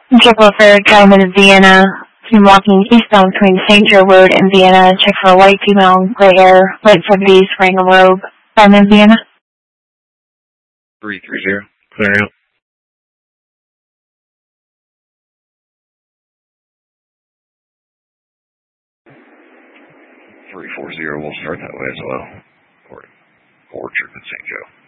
Triple for driving to Vienna. I'm walking eastbound between St. Joe Road and Vienna. Check for a white female, gray hair, late 70s, wearing a robe. I'm in Vienna. 330, clear out. 340 will start that way as well. Orchard and St. Joe.